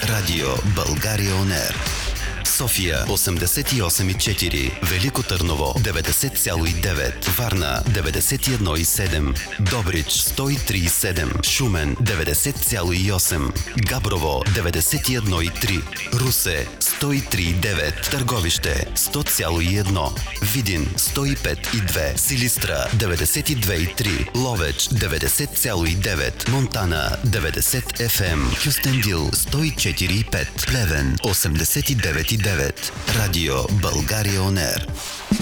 Радио България On Air. София 88,4, Велико Търново 90,9, Варна 91,7, Добрич 103,7, Шумен 90,8, Габрово 91,3, Русе 103,9, Търговище 100,1, Видин 105,2, Силистра 92,3, Ловеч 90,9, Монтана 90 FM, Кюстендил 104,5, Плевен 89,9. Радио България On Air.